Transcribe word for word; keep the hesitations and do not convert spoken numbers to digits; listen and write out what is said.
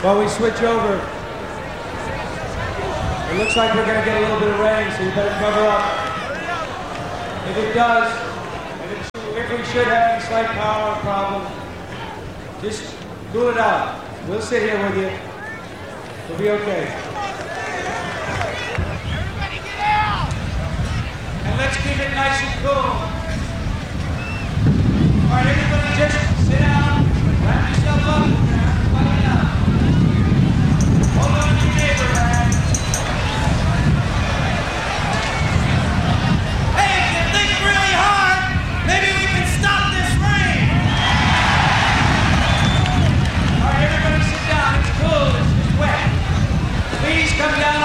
While we switch over, it looks like we're going to get a little bit of rain, so you better cover up. If it does, if, it, if we should have any slight power problem, just cool it out. We'll sit here with you. We'll be okay. Everybody get out! And let's keep it nice and cool. All right, everybody just sit down, wrap yourself up, we're gonna have to fight it out. Hold on to your neighbor, man. Hey, if you think really hard, maybe we can stop this rain! All right, everybody sit down. It's cool. It's, it's wet. Please come down